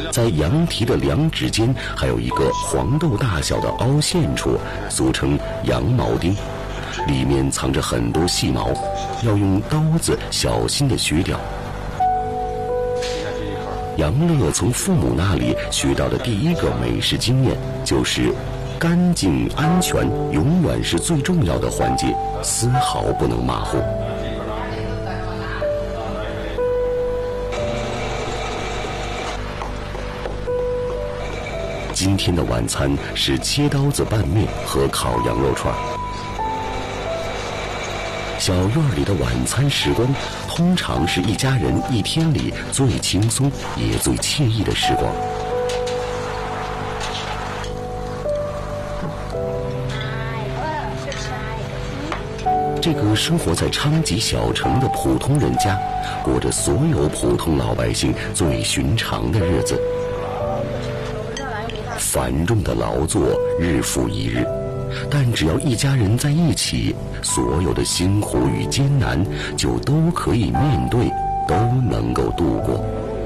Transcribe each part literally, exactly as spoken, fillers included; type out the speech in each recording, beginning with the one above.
在羊蹄的两指间还有一个黄豆大小的凹陷处，俗称羊毛钉，里面藏着很多细毛，要用刀子小心地削掉。杨乐从父母那里学到的第一个美食经验就是干净安全永远是最重要的环节，丝毫不能马虎。今天的晚餐是切刀子拌面和烤羊肉串。小院里的晚餐时光，通常是一家人一天里最轻松也最惬意的时光。这个生活在昌吉小城的普通人家，过着所有普通老百姓最寻常的日子。繁重的劳作日复一日，但只要一家人在一起，所有的辛苦与艰难就都可以面对，都能够度过。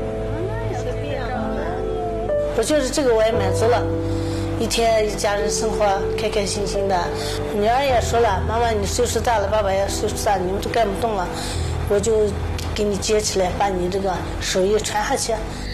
我觉得这个我也满足了，一天一家人生活开开心心的。女儿也说了，妈妈你岁数大了，爸爸也岁数大，你们都干不动了，我就给你接起来，把你这个手艺传下去。